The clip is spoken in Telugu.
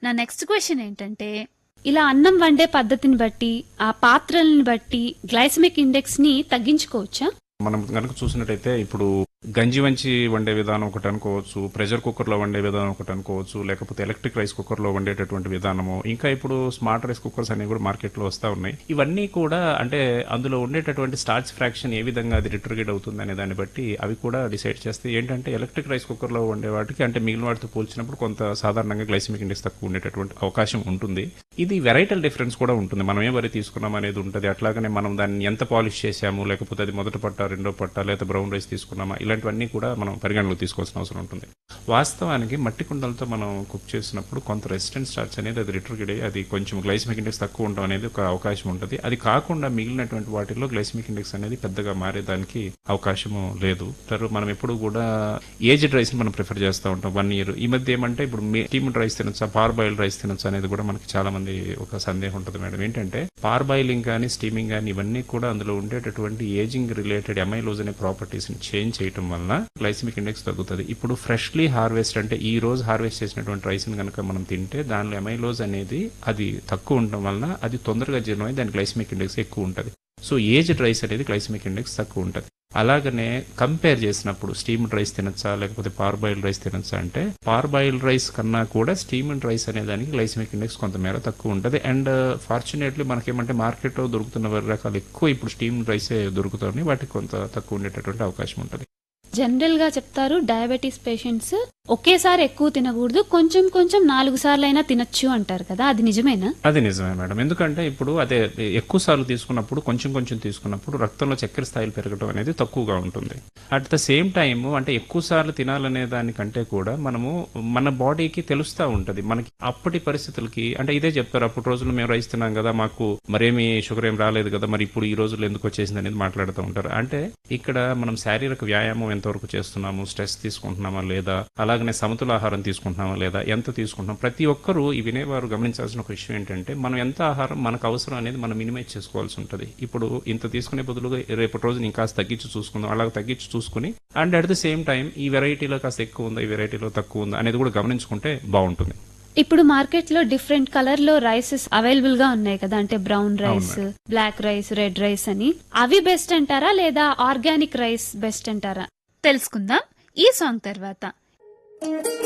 నా నెక్స్ట్ క్వశ్చన్ ఏంటంటే, ఇలా అన్నం వండే పద్ధతిని బట్టి, ఆ పాత్రల్ని బట్టి గ్లైసెమిక్ ఇండెక్స్ ని తగ్గించుకోవచ్చా? మనం కనుక చూసినట్టయితే ఇప్పుడు గంజి వంచి వండే విధానం ఒకటి అనుకోవచ్చు, ప్రెషర్ కుక్కర్ లో వండే విధానం ఒకటి అనుకోవచ్చు, లేకపోతే ఎలక్ట్రిక్ రైస్ కుక్కర్ లో వండేటటువంటి విధానము, ఇంకా ఇప్పుడు స్మార్ట్ రైస్ కుక్కర్స్ అనేవి కూడా మార్కెట్ లో వస్తా ఉన్నాయి. ఇవన్నీ కూడా అంటే అందులో ఉండేటటువంటి స్టార్చ్ ఫ్రాక్షన్ ఏ విధంగా అది రిట్రిగేట్ అవుతుంది అనే దాన్ని బట్టి అవి కూడా డిసైడ్ చేస్తే ఏంటంటే ఎలక్ట్రిక్ రైస్ కుక్కర్ లో వండే వాటికి అంటే మిగిలిన వాటితో పోల్చినప్పుడు కొంత సాధారణంగా గ్లైసెమిక్ ఇండెక్స్ తక్కువ ఉండేటటువంటి అవకాశం ఉంటుంది. ఇది వెరైటల్ డిఫరెన్స్ కూడా ఉంటుంది. మనం ఏ వరి తీసుకున్నాం అనేది ఉంటుంది. అట్లాగనే మనం దాన్ని ఎంత పాలిష్ చేసాము, లేకపోతే అది మొదటి పట్ట, రెండో పట్ట, లేదా బ్రౌన్ రైస్ తీసుకున్నామా, ఇలాంటివన్నీ కూడా మనం పరిగణలోకి తీసుకోవాల్సిన అవసరం ఉంటుంది. వాస్తవానికి మట్టి కుండలతో మనం కుక్ చేసినప్పుడు కొంత రెసిస్టెంట్ స్టార్చ్ అనేది అది రిట్రిగేట్ అయ్యి అది కొంచెం గ్లైసెమిక్ ఇండెక్స్ తక్కువ ఉండడం అనేది ఒక అవకాశం ఉంటుంది. అది కాకుండా మిగిలినటువంటి వాటిల్లో గ్లైసెమిక్ ఇండెక్స్ అనేది పెద్దగా మారేదానికి అవకాశం లేదు. మనం ఎప్పుడు కూడా ఏజ్డ్ రైస్ మనం ప్రిఫర్ చేస్తూ ఉంటాం 1 year. ఈ మధ్య ఏమంటే ఇప్పుడు స్టీమ్డ్ రైస్ తినొచ్చా, పార్ బాయిల్డ్ రైస్ తినొచ్చా అనేది కూడా మనకి చాలా మంది ఒక సందేహం ఉంటుంది మేడం. ఏంటంటే పార్ బాయిలింగ్ కానీ స్టీమింగ్ కానీ ఇవన్నీ కూడా అందులో ఉండేటటువంటి ఏజింగ్ రిలేటెడ్ అమైలోజ్ అనే ప్రాపర్టీస్ ని చేంజ్ చేయడం వలన గ్లైసెమిక్ ఇండెక్స్ తగ్గుతుంది. ఇప్పుడు ఫ్రెష్లీ హార్వెస్ట్ అంటే ఈ రోజు హార్వెస్ట్ చేసినటువంటి రైస్ ని కనుక మనం తింటే దానిలో అమైలోజ్ అనేది అది తక్కువ ఉండడం వలన అది తొందరగా జీర్ణమై దాని గ్లైసెమిక్ ఇండెక్స్ ఎక్కువ ఉంటుంది. సో ఏజ్డ్ రైస్ అనేది గ్లైసెమిక్ ఇండెక్స్ తక్కువ ఉంటుంది. అలాగనే కంపేర్ చేసినప్పుడు స్టీమ్డ్ రైస్ తినొచ్చా లేకపోతే పార్ బాయిల్డ్ రైస్ తినొచ్చా అంటే పార్ బాయిల్డ్ రైస్ కన్నా కూడా స్టీమ్డ్ రైస్ అనే దానికి గ్లైసెమిక్ ఇండెక్స్ కొంతమేర తక్కువ ఉంటుంది. అండ్ ఫార్చునేట్లీ మనకేమంటే మార్కెట్లో దొరుకుతున్న వరి రకాలు ఎక్కువ ఇప్పుడు స్టీమ్డ్ రైసే దొరుకుతాయి. వాటికి కొంత తక్కువ ఉండేటటువంటి అవకాశం ఉంటుంది. జనరల్ గా చెప్తారు డయాబెటీస్ పేషెంట్స్ ఒకేసారి ఎక్కువ తినకూడదు, కొంచెం కొంచెం 4 సార్లు అయినా తినొచ్చు అంటారు కదా, అది నిజమేనా? అది నిజమే మేడం. ఎందుకంటే ఇప్పుడు అదే ఎక్కువ సార్లు తీసుకున్నప్పుడు కొంచెం కొంచెం తీసుకున్నప్పుడు రక్తంలో చక్కెర స్థాయిలు పెరగడం అనేది తక్కువగా ఉంటుంది. అట్ ద సేమ్ టైమ్ అంటే ఎక్కువ సార్లు తినాలనే దానికంటే కూడా మనము మన బాడీకి తెలుస్తా ఉంటది. మనకి అప్పటి పరిస్థితులకి అంటే ఇదే చెప్తారు, అప్పుడు రోజుల్లో మేము రైస్ తిన్నాం కదా, మాకు మరేమి షుగర్ ఏం రాలేదు కదా, మరి ఇప్పుడు ఈ రోజుల్లో ఎందుకు వచ్చేసింది అనేది మాట్లాడుతూ ఉంటారు. అంటే ఇక్కడ మనం శారీరక వ్యాయామం ఎంతవరకు చేస్తున్నాము, స్ట్రెస్ తీసుకుంటున్నామా లేదా, అలాగనే సమతుల ఆహారం తీసుకుంటున్నామా లేదా, ఎంత తీసుకుంటున్నాం, ప్రతి ఒక్కరూ ఈ వినేవారు గమనించాల్సిన ఒక విషయం ఏంటంటే మనం ఎంత ఆహారం మనకు అవసరం అనేది మనం మినిమైజ్ చేసుకోవాల్సి ఉంటుంది. ఇప్పుడు ఇంత తీసుకునే బదులుగా రేపటి రోజున ఇంకా తగ్గించి చూసుకుందాం, అలాగ తగ్గించి చూసుకుని and at the same time ఈ వెరైటీలో కాస్త ఎక్కువ ఉందా, ఈ వెరైటీలో తక్కువ ఉందా అనేది కూడా గమనించుకుంటే బాగుంటుంది. ఇప్పుడు మార్కెట్ లో డిఫరెంట్ కలర్ లో రైసెస్ అవైలబుల్ గా ఉన్నాయి కదా, అంటే brown rice, black rice, red rice అని. అవి బెస్ట్ అంటారా లేదా ఆర్గానిక్ రైస్ బెస్ట్ అంటారా? తెలుసుకుందాం ఈ సాంగ్ తర్వాత.